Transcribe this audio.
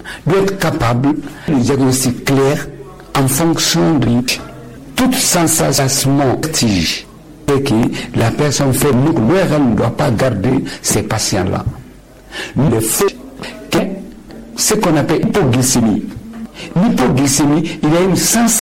doit être capable de diagnostic clair en fonction de toute sensation vertige et que la personne fait nous, elle ne doit pas garder ces patients-là. Le fait que ce qu'on appelle hypoglycémie. L'hypoglycémie, il y a une sensation